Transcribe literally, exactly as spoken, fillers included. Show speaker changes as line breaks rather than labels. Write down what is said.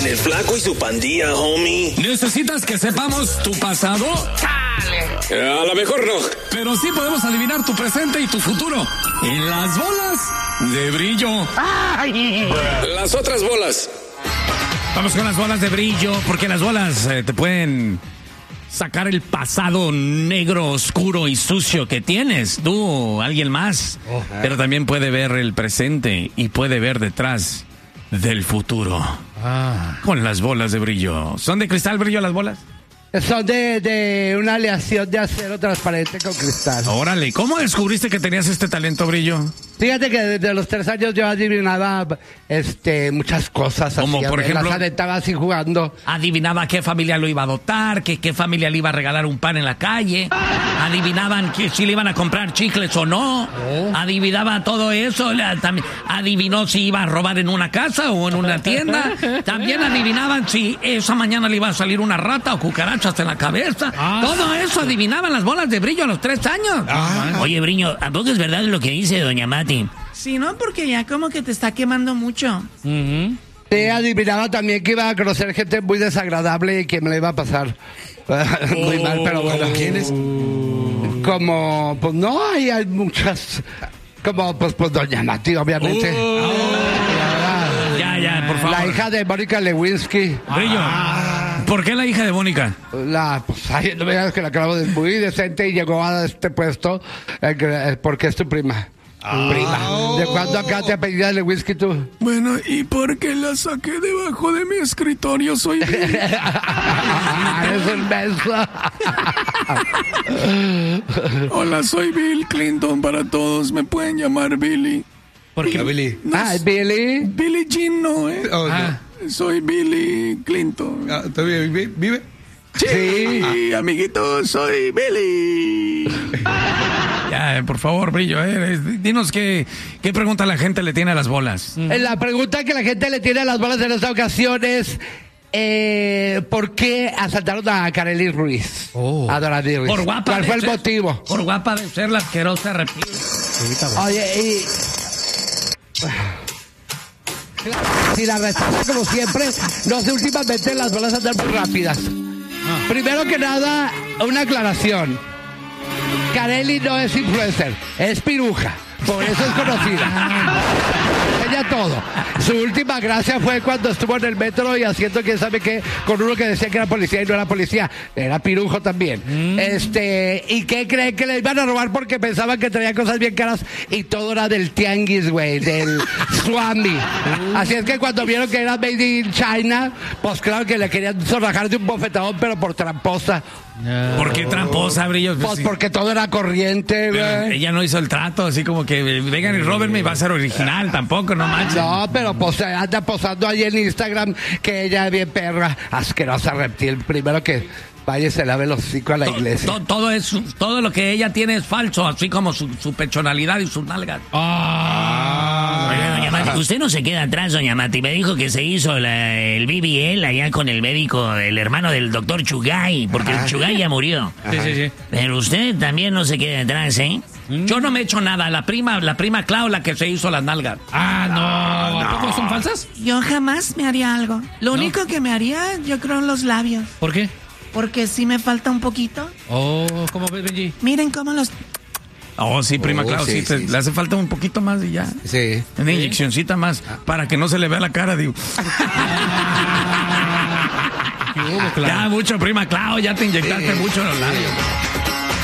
El Flaco y su pandilla, homie.
¿Necesitas que sepamos tu pasado?
Eh, a lo mejor no.
Pero sí podemos adivinar tu presente y tu futuro. En las bolas de brillo.
Las otras bolas.
Vamos con las bolas de brillo, porque las bolas eh, te pueden sacar el pasado negro, oscuro y sucio que tienes, tú o alguien más. Oh, pero también puede ver el presente y puede ver detrás del futuro. Ah. Con las bolas de brillo. ¿Son de cristal brillo las bolas?
Son de, de una aleación de acero transparente con cristal.
Órale, ¿cómo descubriste que tenías este talento brillo?
Fíjate que desde los tres años yo adivinaba este, muchas cosas.
Como
así,
por ejemplo,
las aventaba así jugando.
Adivinaba qué familia lo iba a adoptar, que qué familia le iba a regalar un pan en la calle. Adivinaban que si le iban a comprar chicles o no. Oh. Adivinaba todo eso. También adivinó si iba a robar en una casa o en una tienda. También adivinaban si esa mañana le iba a salir una rata o cucarachas en la cabeza. Ah. Todo eso adivinaban las bolas de brillo a los tres años.
Ah. Oye, Brillo, ¿a poco es verdad lo que dice doña Mati?
Sí, ¿no? Porque ya como que te está quemando mucho.
Uh-huh. Sí, adivinaba también que iba a conocer gente muy desagradable y que me la iba a pasar muy oh, mal, pero bueno.
¿Quiénes?
Como, pues no, hay, hay muchas. Como, pues, pues doña Mati, obviamente. Oh.
Ya, ya, por favor.
La hija de Mónica Lewinsky.
Brillo. Ah. ¿Por qué la hija de Mónica?
La, pues, ay, no me digas que la acabo de muy decente y llegó a este puesto eh, porque es tu prima. Ah. Prima. ¿De cuándo acá te apellidas de whisky tú?
Bueno, ¿y por qué la saqué debajo de mi escritorio? Soy Billy.
Es un beso.
Hola, soy Bill Clinton para todos. Me pueden llamar Billy.
¿Por qué Billy?
No, ah, Billy.
Billy Jean no, ¿eh? Oh, ah. No. Soy Billy Clinton.
Ah, ¿Todavía vive? ¿Vive?
Sí, sí, amiguito, soy Billy. Ya, por favor, Brillo, eh, dinos qué, qué pregunta la gente le tiene a las bolas.
La pregunta que la gente le tiene a las bolas en esta ocasión es eh, ¿por qué asaltaron a Karely Ruiz? Oh. A Dorothy Ruiz.
Por guapa.
¿Cuál fue el
ser,
motivo?
Por guapa de ser la asquerosa reptil.
Oye, y... si la respuesta, como siempre, no sé, últimamente las bolas andan muy rápidas. Ah. Primero que nada, una aclaración. Karely no es influencer, es piruja. Por eso es conocida. Ella todo. Su última gracia fue cuando estuvo en el metro y haciendo quién sabe qué con uno que decía que era policía y no era policía. Era pirujo también. Mm. Este, ¿y qué creen que le iban a robar? Porque pensaban que traía cosas bien caras y todo era del tianguis, güey, del Swami. Uh. Así es que cuando vieron que era made in China, pues claro que le querían zorrajar de un bofetadón, pero por tramposa.
No. ¿Por qué tramposa, Brillo?
Pues sí. Porque todo era corriente, güey.
Ella no hizo el trato, así como que vengan y róbenme y va a ser original, tampoco, no manches.
No, pero pues anda posando ahí en Instagram que ella es bien perra, asquerosa reptil. Primero que vaya y se lave los hocico a la iglesia.
Todo, todo, es, todo lo que ella tiene es falso, así como su, su pechonalidad y sus nalgas.
Ah. Oiga, doña Mati, usted no se queda atrás, doña Mati. Me dijo que se hizo la, el B B L allá con el médico, el hermano del doctor Chugay, porque el Chugay ya murió.
Sí, sí, sí.
Pero usted también no se queda atrás, ¿eh?
Yo no me he hecho nada. La prima, la prima Clau, la que se hizo las nalgas.
Ah, no.
no. ¿A poco son falsas?
Yo jamás me haría algo. Lo ¿No? único que me haría, yo creo, los labios.
¿Por qué?
Porque sí me falta un poquito.
Oh, ¿cómo ves, Benji?
Miren cómo los...
Oh, sí, prima oh, Clau, sí, sí, te, sí, le hace falta un poquito más y ya.
Sí.
Una inyeccioncita más, ah. para que no se le vea la cara, digo. Ya, mucho, prima Clau, ya te inyectaste sí. mucho en los labios.